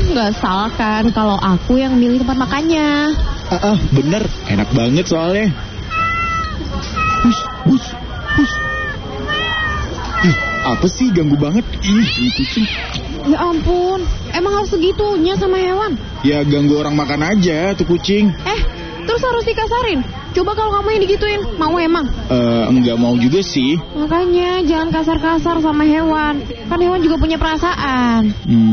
nggak salah kan kalau aku yang milih tempat makannya. Bener, enak banget soalnya. Hus. Ih, apa sih ganggu banget? Ini kucing. Ya ampun, emang harus segitunya sama hewan? Ya ganggu orang makan aja tuh kucing. Terus harus dikasarin? Coba kalau kamu yang digituin, mau emang? Enggak mau juga sih. Makanya jangan kasar-kasar sama hewan. Kan hewan juga punya perasaan.